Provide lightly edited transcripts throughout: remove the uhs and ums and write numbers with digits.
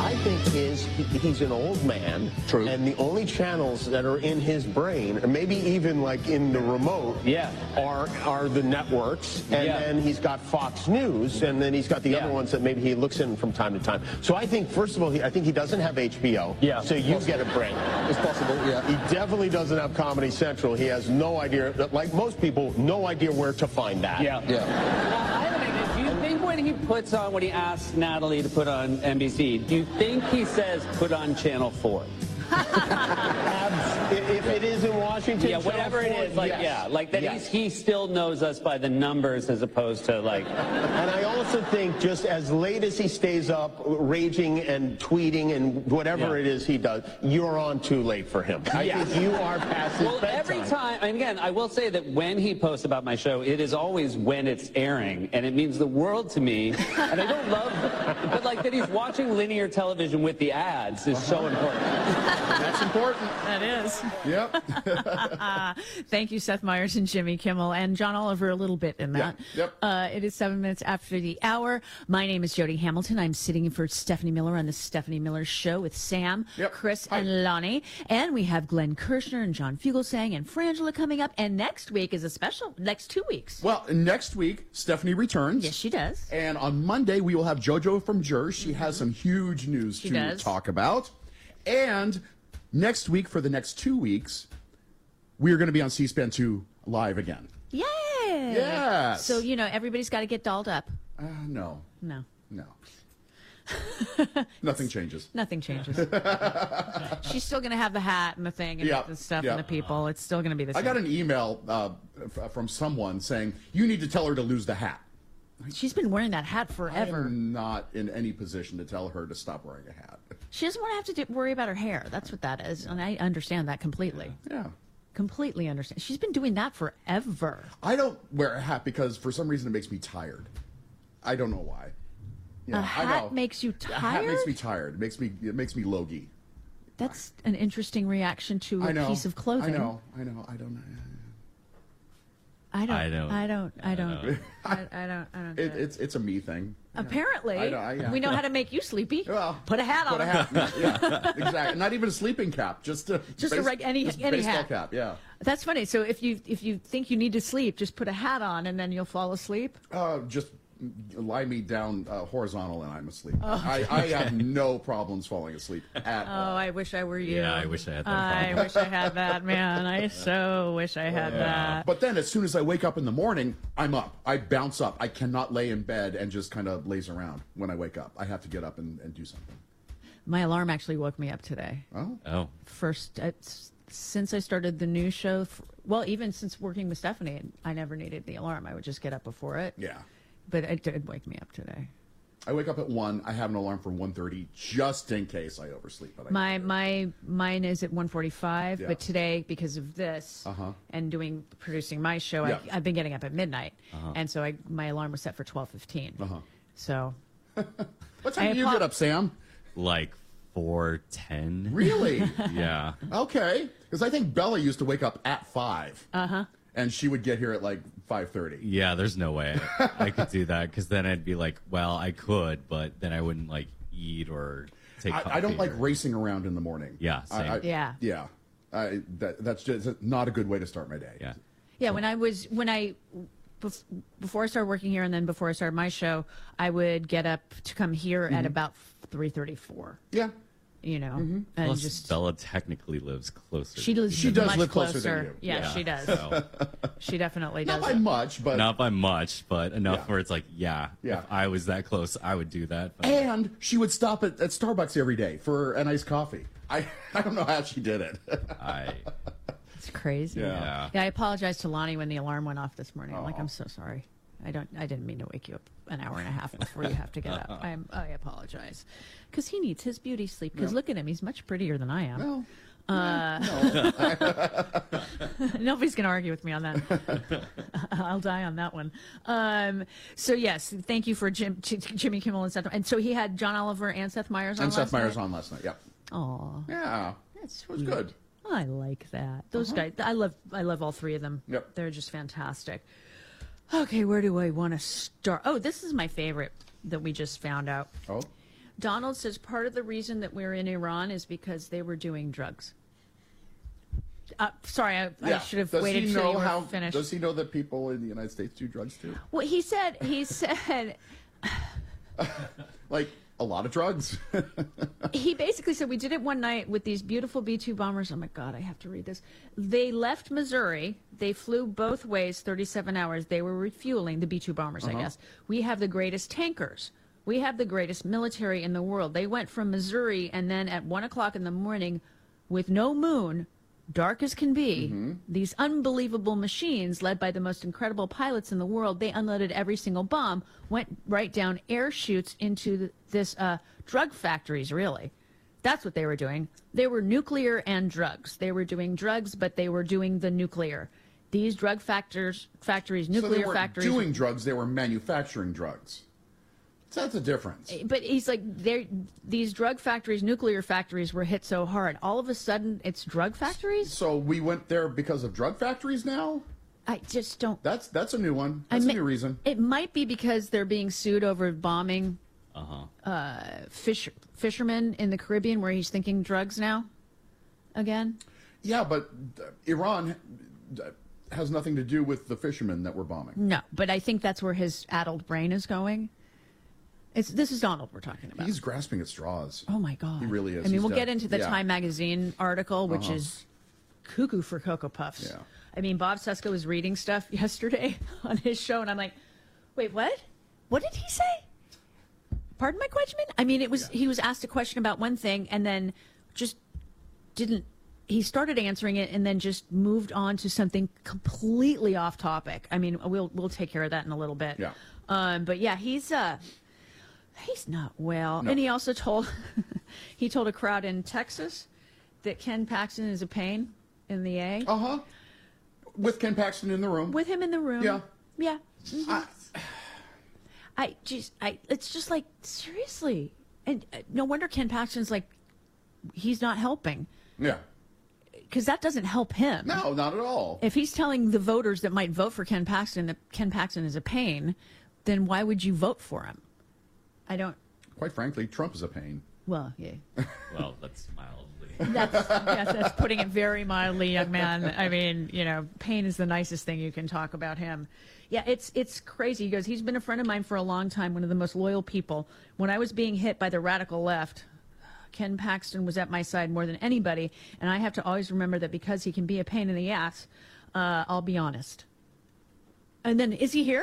I think he's an old man. True. And the only channels that are in his brain, or maybe even like in the remote, are the networks. And then he's got Fox News, and then he's got the other ones that maybe he looks in from time to time. So I think, first of all, I think he doesn't have HBO. Yeah. So you get a break. It's possible, yeah. He definitely doesn't have Comedy Central. He has no idea, like most people, no idea where to find that. Yeah. Do you think when he puts on, when he asks Natalie to put on NBC, do you think he says put on Channel 4? If it is in Washington, whatever it is, like that he still knows us by the numbers as opposed to like. And I also think just as late as he stays up raging and tweeting and whatever it is he does, you're on too late for him. I think you are past his bedtime. Every time, and again, I will say that when he posts about my show, it is always when it's airing, and it means the world to me. And I don't love, but like that he's watching linear television with the ads is so important. That's important. That is. Yep. Thank you, Seth Meyers and Jimmy Kimmel and John Oliver a little bit in that. Yep. It is 7 minutes after the hour. My name is Jody Hamilton. I'm sitting in for Stephanie Miller on the Stephanie Miller Show with Sam, Chris, and Lonnie. And we have Glenn Kirshner and John Fugelsang and Frangela coming up. And next week is a special, next 2 weeks. Well, next week, Stephanie returns. Yes, she does. And on Monday, we will have JoJo from Jers. She has some huge news to talk about. And next week, for the next 2 weeks, we are going to be on C-SPAN 2 live again. Yay! Yes. So, everybody's got to get dolled up. No. No. Nothing changes. Nothing changes. She's still going to have the hat and the thing and the stuff and the people. It's still going to be the same. I got an email from someone saying, you need to tell her to lose the hat. She's been wearing that hat forever. I'm not in any position to tell her to stop wearing a hat. She doesn't want to have to worry about her hair. That's what that is. And I understand that completely. Yeah. Completely understand. She's been doing that forever. I don't wear a hat because for some reason it makes me tired. I don't know why. Yeah, a hat makes you tired? A hat makes me tired. It makes me logy. That's an interesting reaction to a piece of clothing. I know. I don't know. I don't. It's a me thing. Apparently, we know how to make you sleepy. Well, put a hat on. Put a hat. Yeah, exactly. Not even a sleeping cap. Just any baseball hat. Cap. Yeah. That's funny. So if you think you need to sleep, just put a hat on and then you'll fall asleep. Just lie me down horizontal and I'm asleep. I have no problems falling asleep at all. I wish I were you. Yeah, I wish I had that. I wish I had that, man. I so wish I had that. But then as soon as I wake up in the morning, I'm up. I bounce up. I cannot lay in bed and just kind of laze around when I wake up. I have to get up and do something. My alarm actually woke me up today. Oh. First, since I started the new show, even since working with Stephanie, I never needed the alarm. I would just get up before it. Yeah. But it did wake me up today. I wake up at 1. I have an alarm for 1:30 just in case I oversleep. But mine is at 1:45. But today, because of this and producing my show, I've been getting up at midnight, and so my alarm was set for 12:15. So, what time do you get up, Sam? Like 4:10. Really? Yeah. Okay, because I think Bella used to wake up at 5. And she would get here at like 5:30. Yeah, there's no way I could do that because then I'd be like, well, I could, but then I wouldn't like eat or take coffee. I don't like racing around in the morning. Yeah, same. Yeah. That's just not a good way to start my day. Yeah. Yeah, before I started working here and then before I started my show, I would get up to come here at about 3:34. Yeah. And Plus, just Bella technically lives closer. She does live closer than you. Yeah, she does. So. She definitely does. Not by much, but not by much, but enough where it's like, if I was that close, I would do that. But... And she would stop at Starbucks every day for a nice coffee. I don't know how she did it. It's crazy. Yeah. I apologized to Lonnie when the alarm went off this morning. I'm like, I'm so sorry. I didn't mean to wake you up an hour and a half before you have to get up. I apologize. Because he needs his beauty sleep. Because look at him. He's much prettier than I am. Nobody's going to argue with me on that. I'll die on that one. So, yes, thank you for Jimmy Kimmel and Seth. And so he had John Oliver and Seth Meyers on last night? And Seth Meyers on last night, yep. Aw. Yeah. That's it was good. I like that. Those guys, I love all three of them. Yep. They're just fantastic. Okay, where do I want to start? Oh, this is my favorite that we just found out. Oh? Donald says part of the reason that we're in Iran is because they were doing drugs. Sorry, I should have waited until you were finished. Does he know that people in the United States do drugs too? Well, he said, like a lot of drugs. He basically said, we did it one night with these beautiful B-2 bombers. Oh my God, I have to read this. They left Missouri. They flew both ways, 37 hours. They were refueling the B-2 bombers, I guess. We have the greatest tankers. We have the greatest military in the world. They went from Missouri, and then at 1 o'clock in the morning, with no moon, dark as can be, these unbelievable machines led by the most incredible pilots in the world, they unloaded every single bomb, went right down air chutes into this drug factories, really. That's what they were doing. They were nuclear and drugs. They were doing drugs, but they were doing the nuclear. These drug factories, nuclear so they weren't factories. doing drugs, they were manufacturing drugs. So that's a difference. But he's like, these drug factories, nuclear factories were hit so hard. All of a sudden, it's drug factories? So we went there because of drug factories now? I just don't. That's a new one. That's a new reason. It might be because they're being sued over bombing fishermen in the Caribbean, where he's thinking drugs now again. Yeah, but Iran has nothing to do with the fishermen that were bombing. No, but I think that's where his addled brain is going. This is Donald we're talking about. He's grasping at straws. Oh, my God. He really is. I mean, we'll get into the Time Magazine article, which is cuckoo for Cocoa Puffs. Yeah. I mean, Bob Cesca was reading stuff yesterday on his show, and I'm like, wait, what? What did he say? Pardon my question? I mean, it was he was asked a question about one thing, and then just didn't. He started answering it, and then just moved on to something completely off topic. I mean, we'll take care of that in a little bit. Yeah. But yeah, he's not well. No. And he also told a crowd in Texas that Ken Paxton is a pain in the A. With Ken Paxton in the room. With him in the room. Yeah. Yeah. It's just like, seriously. And no wonder Ken Paxton's like, he's not helping. Yeah. Because that doesn't help him. No, not at all. If he's telling the voters that might vote for Ken Paxton that Ken Paxton is a pain, then why would you vote for him? I don't. Quite frankly, Trump is a pain. Well, yeah. Well, that's mildly. That's putting it very mildly, young man. I mean, pain is the nicest thing you can talk about him. Yeah, it's crazy. He goes, he's been a friend of mine for a long time, one of the most loyal people. When I was being hit by the radical left, Ken Paxton was at my side more than anybody, and I have to always remember that because he can be a pain in the ass, I'll be honest. And then, is he here?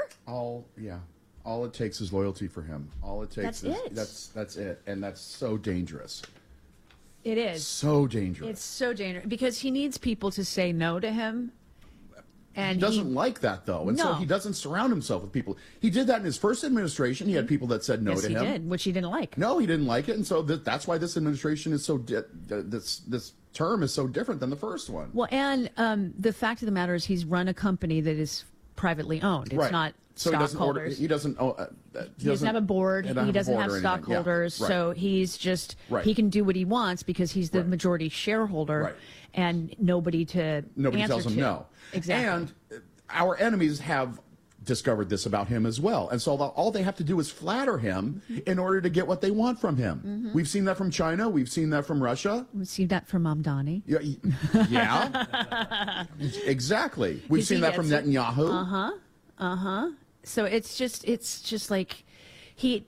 All it takes is loyalty for him. All it takes that's it, and that's so dangerous. It is so dangerous. It's so dangerous because he needs people to say no to him. And he doesn't like that, though, and so he doesn't surround himself with people. He did that in his first administration. He had people that said no to him. Yes, he did, which he didn't like. No, he didn't like it, and so that's why this administration is so this term is so different than the first one. Well, and the fact of the matter is, he's run a company that is privately owned. It's not stockholders. He doesn't have a board. He doesn't have stockholders. Yeah, so he's just he can do what he wants because he's the majority shareholder, and nobody tells him no. Exactly. And our enemies have discovered this about him as well, and so all they have to do is flatter him in order to get what they want from him. We've seen that from China. We've seen that from Russia. We've seen that from Mamdani. Yeah. Exactly. We've seen that from Netanyahu. So it's just like he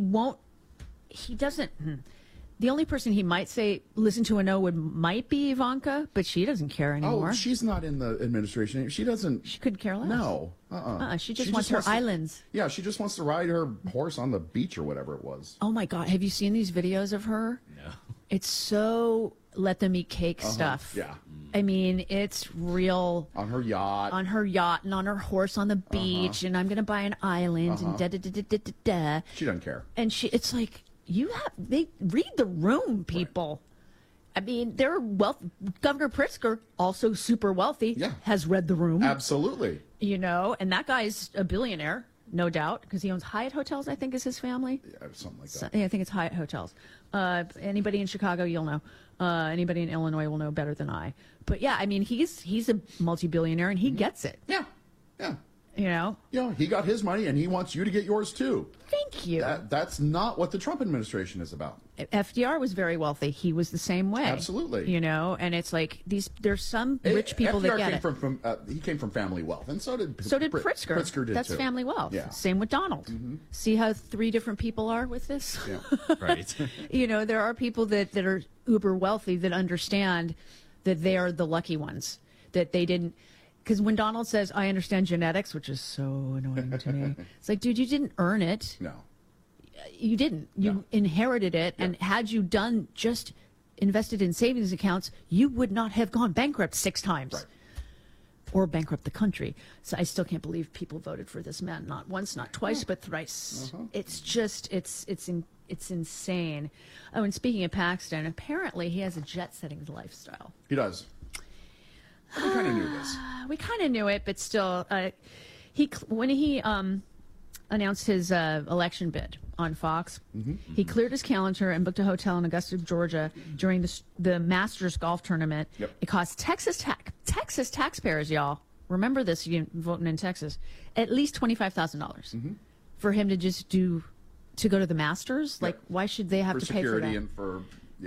doesn't. The only person he might say listen to a no might be Ivanka, but she doesn't care anymore. Oh, she's not in the administration. She doesn't. She couldn't care less. No. She just wants her islands. Yeah, she just wants to ride her horse on the beach or whatever it was. Oh my God, have you seen these videos of her? No. It's so let them eat cake stuff. Yeah. I mean, it's real. On her yacht. And on her horse on the beach, and I'm going to buy an island, and da-da-da-da-da-da. She doesn't care. And it's like, they read the room, people. Right. I mean, they're wealthy. Governor Pritzker, also super wealthy, has read the room. Absolutely. And that guy's a billionaire, no doubt, because he owns Hyatt Hotels, I think is his family. Yeah, something like that. I think it's Hyatt Hotels. Anybody in Chicago, you'll know. Anybody in Illinois will know better than I. But yeah, I mean, he's a multi-billionaire, and he gets it. Yeah. Yeah. You know, he got his money and he wants you to get yours too. Thank you. That's not what the Trump administration is about. FDR was very wealthy. He was the same way. Absolutely. You know, and it's like there's some rich people FDR that get it. He came from family wealth, and so did Pritzker. Pritzker did That's too. family wealth. Yeah. Same with Donald. Mm-hmm. See how 3 different people are with this? Yeah. Right. You know, there are people that are uber wealthy that understand that they are the lucky ones, that they didn't. Because when Donald says, I understand genetics, which is so annoying to me, it's like, dude, you didn't earn it. No. You didn't. You inherited it. Yeah. And had you just invested in savings accounts, you would not have gone bankrupt 6 times. Right. Or bankrupt the country. So I still can't believe people voted for this man. Not once, not twice, but thrice. Uh-huh. It's just, it's insane. Oh, and speaking of Paxton, apparently he has a jet-setting lifestyle. He does. We kind of knew this. We kind of knew it, but still, when he announced his election bid on Fox, he cleared his calendar and booked a hotel in Augusta, Georgia during the Masters golf tournament. Yep. It cost Texas taxpayers, y'all. Remember this, you voting in Texas, at least $25,000 for him to just to go to the Masters. Like, why should they have to pay for that? For security and for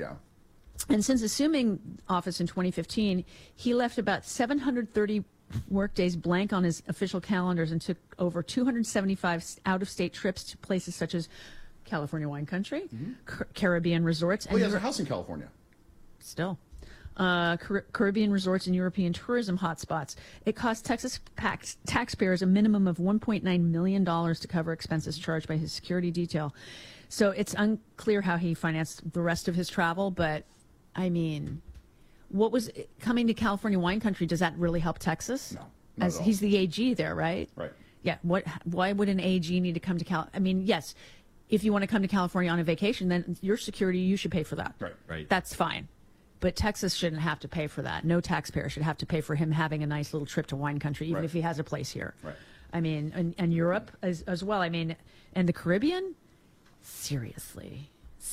And since assuming office in 2015, he left about 730 workdays blank on his official calendars and took over 275 out-of-state trips to places such as California wine country, Caribbean resorts. And he has a house in California. Still. Caribbean resorts and European tourism hotspots. It cost Texas taxpayers a minimum of $1.9 million to cover expenses charged by his security detail. So it's unclear how he financed the rest of his travel, but I mean, what was coming to California wine country? Does that really help Texas? No, not as at all. He's the AG there, right? Right. Yeah. Why would an AG need to come to Cal? I mean, yes, if you want to come to California on a vacation, then your security, you should pay for that. Right. That's fine. But Texas shouldn't have to pay for that. No taxpayer should have to pay for him having a nice little trip to wine country, even if he has a place here. Right. I mean, and Europe as well. I mean, and the Caribbean. Seriously.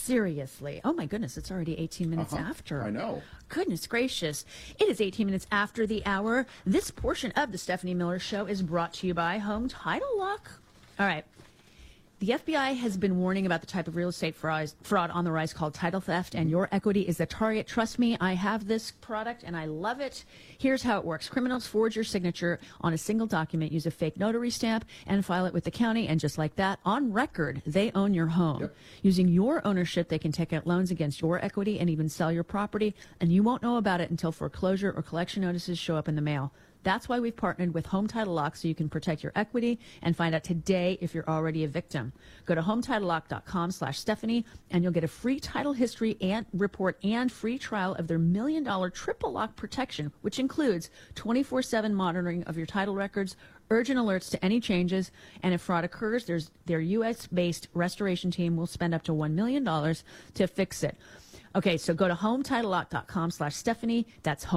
Oh my goodness, it's already 18 minutes after. I know. Goodness gracious. It is 18 minutes after the hour. This portion of the Stephanie Miller Show is brought to you by Home Title Lock. All right. The FBI has been warning about the type of real estate fraud on the rise called title theft, and your equity is the target. Trust me, I have this product, and I love it. Here's how it works. Criminals forge your signature on a single document, use a fake notary stamp, and file it with the county, and just like that, on record, they own your home. Yep. Using your ownership, they can take out loans against your equity and even sell your property, and you won't know about it until foreclosure or collection notices show up in the mail. That's why we've partnered with Home Title Lock so you can protect your equity and find out today if you're already a victim. Go to HometitleLock.com/Stephanie and you'll get a free title history and report and free trial of their $1 million triple lock protection, which includes 24/7 monitoring of your title records, urgent alerts to any changes, and if fraud occurs, their U.S.-based restoration team will spend up to $1 million to fix it. Okay, so go to HometitleLock.com/Stephanie. That's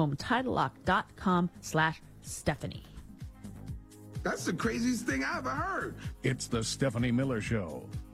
HometitleLock.com/Stephanie. That's the craziest thing I ever heard. It's the Stephanie Miller Show.